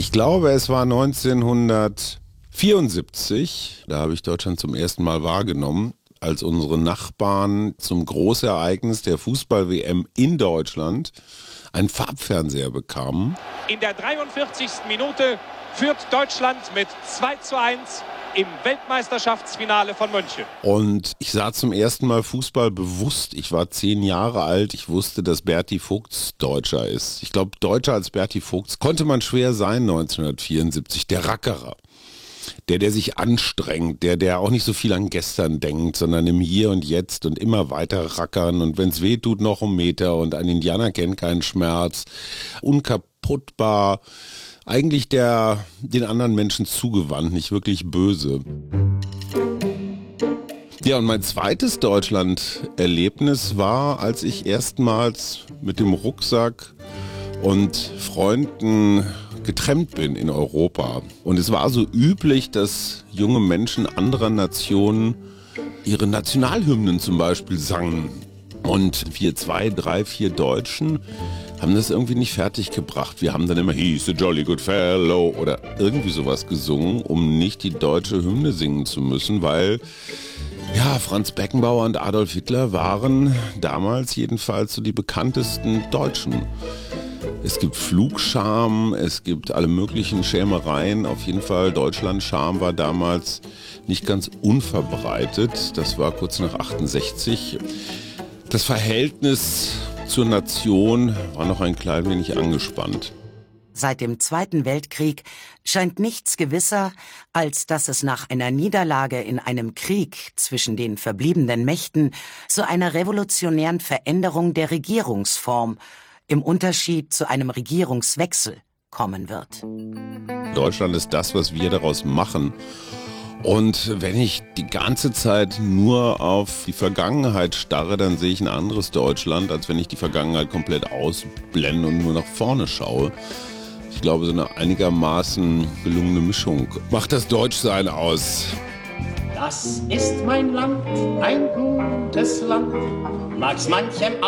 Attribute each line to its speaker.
Speaker 1: Ich glaube, es war 1974, da habe ich Deutschland zum ersten Mal wahrgenommen, als unsere Nachbarn zum Großereignis der Fußball-WM in Deutschland einen Farbfernseher bekamen.
Speaker 2: In der 43. Minute führt Deutschland mit 2:1 im Weltmeisterschaftsfinale von München.
Speaker 1: Und ich sah zum ersten Mal Fußball bewusst. Ich war 10 Jahre alt. Ich wusste, dass Berti Vogts Deutscher ist. Ich glaube, Deutscher als Berti Vogts konnte man schwer sein 1974. Der Rackerer. Der sich anstrengt, der auch nicht so viel an gestern denkt, sondern im Hier und Jetzt und immer weiter rackern und wenn es weh tut, noch um Meter und ein Indianer kennt keinen Schmerz. Unkaputtbar. Eigentlich den anderen Menschen zugewandt, nicht wirklich böse. Ja, und mein zweites Deutschland-Erlebnis war, als ich erstmals mit dem Rucksack und Freunden getrennt bin in Europa. Und es war so üblich, dass junge Menschen anderer Nationen ihre Nationalhymnen zum Beispiel sangen. Und wir 2, 3, 4 Deutschen haben das irgendwie nicht fertiggebracht. Wir haben dann immer "He's a jolly good fellow" oder irgendwie sowas gesungen, um nicht die deutsche Hymne singen zu müssen, weil ja, Franz Beckenbauer und Adolf Hitler waren damals jedenfalls so die bekanntesten Deutschen. Es gibt Flugscham, es gibt alle möglichen Schämereien. Auf jeden Fall Deutschlandscham war damals nicht ganz unverbreitet. Das war kurz nach 68. Das Verhältnis zur Nation war noch ein klein wenig angespannt.
Speaker 3: Seit dem Zweiten Weltkrieg scheint nichts gewisser, als dass es nach einer Niederlage in einem Krieg zwischen den verbliebenen Mächten zu einer revolutionären Veränderung der Regierungsform im Unterschied zu einem Regierungswechsel kommen wird.
Speaker 1: Deutschland ist das, was wir daraus machen. Und wenn ich die ganze Zeit nur auf die Vergangenheit starre, dann sehe ich ein anderes Deutschland, als wenn ich die Vergangenheit komplett ausblende und nur nach vorne schaue. Ich glaube, so eine einigermaßen gelungene Mischung macht das Deutschsein aus.
Speaker 4: Das ist mein Land, ein gutes Land, mag's manchem